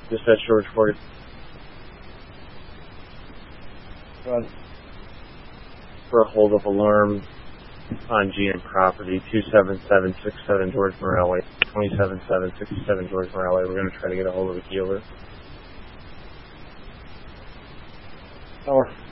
Dispatch George 40. For a hold-up alarm on GM property, 27767 George Morelli, 27767 George Morelli. We're going to try to get a hold of the healer. Tower.